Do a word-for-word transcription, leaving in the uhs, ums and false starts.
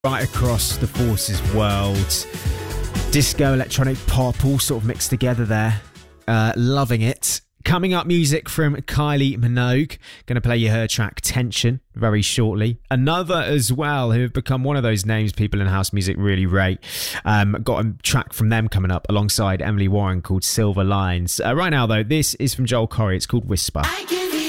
right across the Forces world. Disco, electronic, pop, all sort of mixed together there. Uh, loving it. Coming up, music from Kylie Minogue. Going to play you her track Tension very shortly. Another as well who have become one of those names people in house music really rate. Um, got a track from them coming up alongside Emily Warren called Silver Lines. Uh, right now though, this is from Joel Corry. It's called Whisper. I